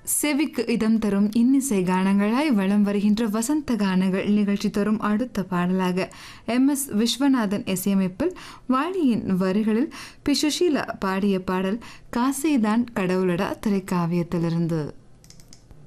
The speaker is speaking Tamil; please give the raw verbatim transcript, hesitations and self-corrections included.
செவிக்கு இதம் தரும் இன்னிசை கானங்களாய் வலம் வருகின்ற வசந்த கானங்கள் நிகழ்ச்சி தரும் அடுத்த பாடலாக எம் எஸ் விஸ்வநாதன் இசையமைப்பில் வாலியின் வரிகளில் பி சுஷீலா பாடிய பாடல் காசேதான் கடவுளடா திரைக்காவியத்திலிருந்து.